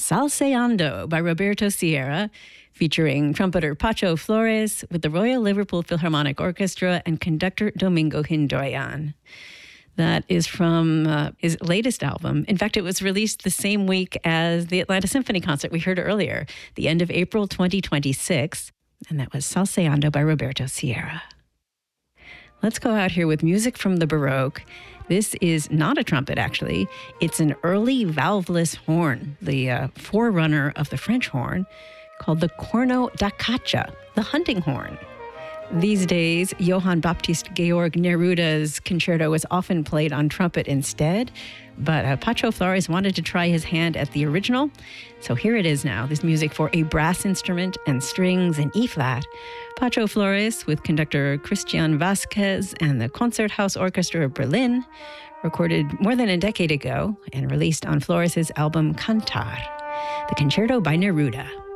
Salseando by Roberto Sierra, featuring trumpeter Pacho Flores with the Royal Liverpool Philharmonic Orchestra and conductor Domingo Hindoyan. That is from his latest album. In fact, it was released the same week as the Atlanta Symphony concert we heard earlier, the end of April 2026, and that was Salseando by Roberto Sierra. Let's go out here with music from the Baroque. This is not a trumpet, actually. It's an early valveless horn, the forerunner of the French horn, called the corno da caccia, the hunting horn. These days, Johann Baptist Georg Neruda's concerto is often played on trumpet instead, but Pacho Flores wanted to try his hand at the original, so here it is now, this music for a brass instrument and strings in E-flat. Pacho Flores with conductor Christian Vasquez and the Concerthaus Orchestra of Berlin, recorded more than a decade ago and released on Flores' album Cantar, the concerto by Neruda.